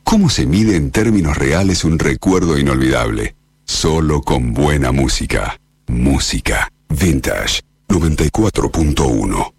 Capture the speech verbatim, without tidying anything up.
¿Cómo se mide en términos reales un recuerdo inolvidable? Solo con buena música. Música Vintage noventa y cuatro punto uno.